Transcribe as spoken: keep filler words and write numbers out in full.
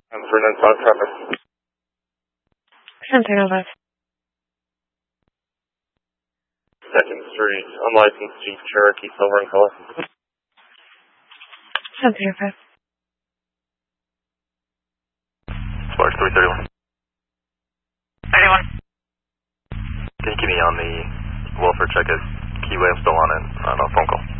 I'm three nine five traffic. ten three nine five. Second Street, unlicensed Jeep Cherokee, silver in color. ten three nine five. Sparks three thirty-one. thirty-one. Can you keep me on the welfare check at Keyway? I'm still on it on a phone call.